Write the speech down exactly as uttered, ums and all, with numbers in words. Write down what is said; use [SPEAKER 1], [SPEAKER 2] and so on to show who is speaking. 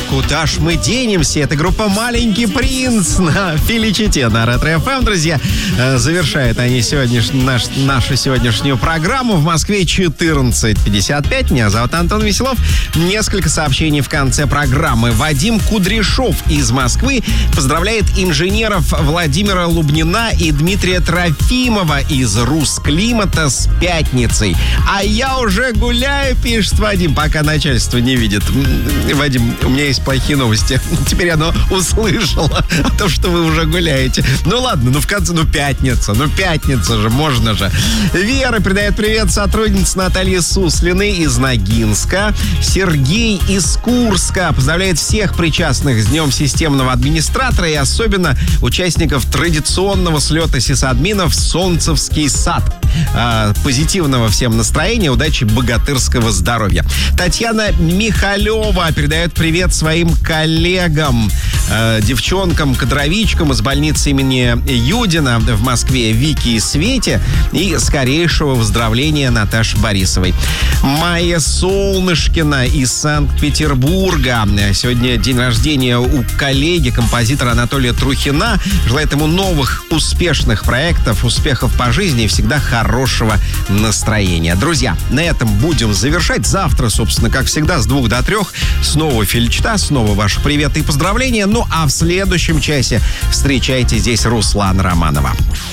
[SPEAKER 1] Куда ж мы денемся? Это группа «Маленький принц» на Феличите на Ретро-эф эм, друзья. Завершают они сегодняш... наш... нашу сегодняшнюю программу. В Москве четырнадцать пятьдесят пять. Меня зовут Антон Веселов. Несколько сообщений в конце программы. Вадим Кудряшов из Москвы поздравляет инженеров Владимира Лубнина и Дмитрия Трофимова из Русклимата с пятницей. А я уже гуляю, пишет Вадим, пока начальство не видит. Вадим, у меня есть плохие новости. Теперь оно услышало о том, что вы уже гуляете. Ну ладно, ну в конце, ну пятница, ну пятница же, можно же. Вера передает привет сотруднице Наталье Суслиной из Ногинска. Сергей из Курска поздравляет всех причастных с Днем системного администратора и особенно участников традиционного слета сисадминов в Солнцевский сад. А, позитивного всем настроения, удачи, богатырского здоровья. Татьяна Михалева передает привет своим коллегам, э, девчонкам-кадровичкам из больницы имени Юдина в Москве, Вике и Свете, и скорейшего выздоровления Наташи Борисовой. Майя Солнышкина из Санкт-Петербурга. Сегодня день рождения у коллеги, композитора Анатолия Трухина. Желает ему новых успешных проектов, успехов по жизни и всегда хорошего настроения. Друзья, на этом будем завершать. Завтра, собственно, как всегда, с двух до трех снова Феличита, снова ваши приветы и поздравления. Ну а в следующем часе встречайте здесь Руслана Романова.